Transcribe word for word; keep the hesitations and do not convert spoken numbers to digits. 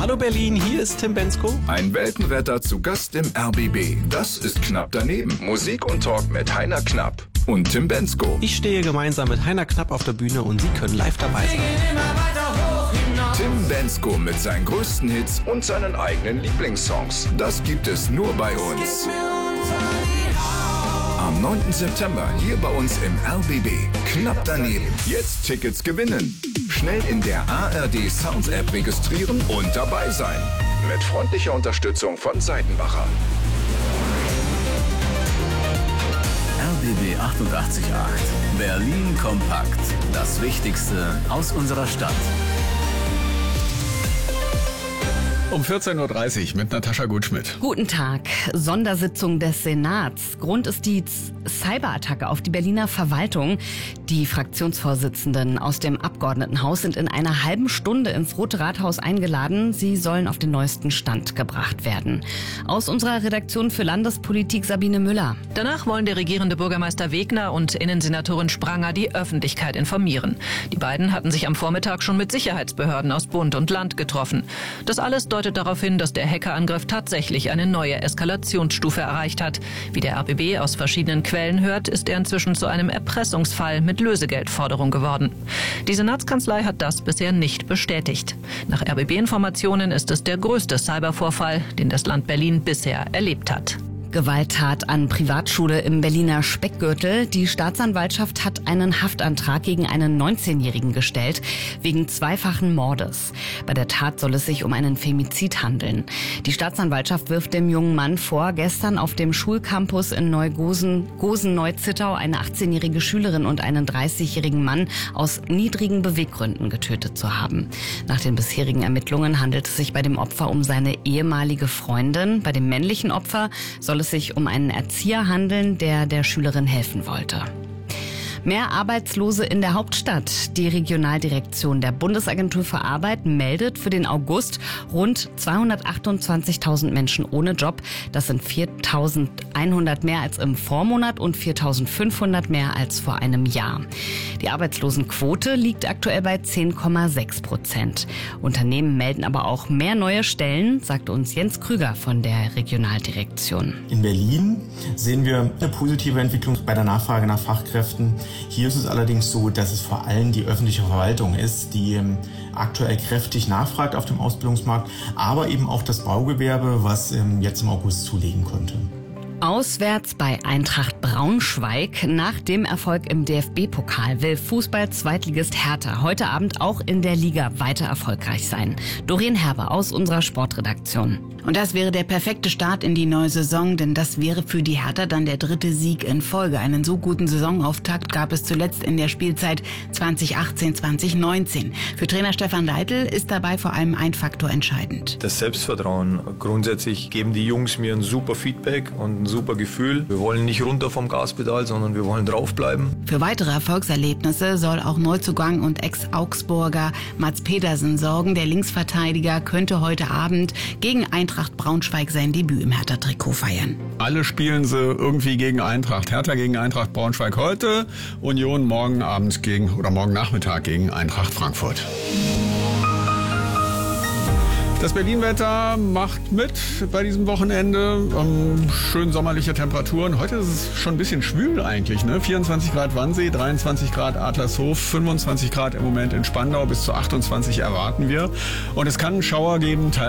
Hallo Berlin, hier ist Tim Bendzko. Ein Weltenretter zu Gast im R B B. Das ist knapp daneben. Musik und Talk mit Heiner Knapp und Tim Bendzko. Ich stehe gemeinsam mit Heiner Knapp auf der Bühne und Sie können live dabei sein. Tim Bendzko mit seinen größten Hits und seinen eigenen Lieblingssongs. Das gibt es nur bei uns. Am neunten September hier bei uns im R B B. Knapp daneben. Jetzt Tickets gewinnen. Schnell in der A R D Sounds App registrieren und dabei sein. Mit freundlicher Unterstützung von Seitenbacher. R B B achtundachtzig Komma acht. Berlin kompakt. Das Wichtigste aus unserer Stadt. Um vierzehn Uhr dreißig mit Natascha Gutschmidt. Guten Tag. Sondersitzung des Senats. Grund ist die Cyberattacke auf die Berliner Verwaltung. Die Fraktionsvorsitzenden aus dem Abgeordnetenhaus sind in einer halben Stunde ins Rote Rathaus eingeladen. Sie sollen auf den neuesten Stand gebracht werden. Aus unserer Redaktion für Landespolitik Sabine Müller. Danach wollen der regierende Bürgermeister Wegner und Innensenatorin Spranger die Öffentlichkeit informieren. Die beiden hatten sich am Vormittag schon mit Sicherheitsbehörden aus Bund und Land getroffen. Das alles deutet darauf hin, dass der Hackerangriff tatsächlich eine neue Eskalationsstufe erreicht hat. Wie der R B B aus verschiedenen Quellen hört, ist er inzwischen zu einem Erpressungsfall mit Lösegeldforderung geworden. Die Senatskanzlei hat das bisher nicht bestätigt. Nach R B B-Informationen ist es der größte Cybervorfall, den das Land Berlin bisher erlebt hat. Gewalttat an Privatschule im Berliner Speckgürtel. Die Staatsanwaltschaft hat einen Haftantrag gegen einen neunzehnjährigen gestellt, wegen zweifachen Mordes. Bei der Tat soll es sich um einen Femizid handeln. Die Staatsanwaltschaft wirft dem jungen Mann vor, gestern auf dem Schulcampus in Neugosen, Gosen-Neu-Zittau eine achtzehnjährige Schülerin und einen dreißigjährigen Mann aus niedrigen Beweggründen getötet zu haben. Nach den bisherigen Ermittlungen handelt es sich bei dem Opfer um seine ehemalige Freundin. Bei dem männlichen Opfer soll es sich um einen Erzieher handeln, der der Schülerin helfen wollte. Mehr Arbeitslose in der Hauptstadt. Die Regionaldirektion der Bundesagentur für Arbeit meldet für den August rund zweihundertachtundzwanzigtausend Menschen ohne Job. Das sind viertausendeinhundert mehr als im Vormonat und viertausendfünfhundert mehr als vor einem Jahr. Die Arbeitslosenquote liegt aktuell bei zehn Komma sechs Prozent. Unternehmen melden aber auch mehr neue Stellen, sagt uns Jens Krüger von der Regionaldirektion. In Berlin sehen wir eine positive Entwicklung bei der Nachfrage nach Fachkräften. Hier ist es allerdings so, dass es vor allem die öffentliche Verwaltung ist, die aktuell kräftig nachfragt auf dem Ausbildungsmarkt, aber eben auch das Baugewerbe, was jetzt im August zulegen konnte. Auswärts bei Eintracht Braunschweig. Nach dem Erfolg im D F B-Pokal will Fußball-Zweitligist Hertha heute Abend auch in der Liga weiter erfolgreich sein. Doreen Herber aus unserer Sportredaktion. Und das wäre der perfekte Start in die neue Saison, denn das wäre für die Hertha dann der dritte Sieg in Folge. Einen so guten Saisonauftakt gab es zuletzt in der Spielzeit zwanzig achtzehn zwanzig neunzehn. Für Trainer Stefan Leitl ist dabei vor allem ein Faktor entscheidend. Das Selbstvertrauen. Grundsätzlich geben die Jungs mir ein super Feedback und ein super Gefühl. Wir wollen nicht runter vom Gaspedal, sondern wir wollen draufbleiben. Für weitere Erfolgserlebnisse soll auch Neuzugang und Ex-Augsburger Mats Pedersen sorgen. Der Linksverteidiger könnte heute Abend gegen Eintracht Braunschweig sein Debüt im Hertha-Trikot feiern. Alle spielen sie irgendwie gegen Eintracht. Hertha gegen Eintracht Braunschweig heute, Union morgen Abend gegen oder morgen Nachmittag gegen Eintracht Frankfurt. Das Berlin-Wetter macht mit bei diesem Wochenende. Ähm, schön sommerliche Temperaturen. Heute ist es schon ein bisschen schwül eigentlich. Ne? vierundzwanzig Grad Wannsee, dreiundzwanzig Grad Adlershof, fünfundzwanzig Grad im Moment in Spandau, bis zu achtundzwanzig erwarten wir. Und es kann einen Schauer geben, teilweise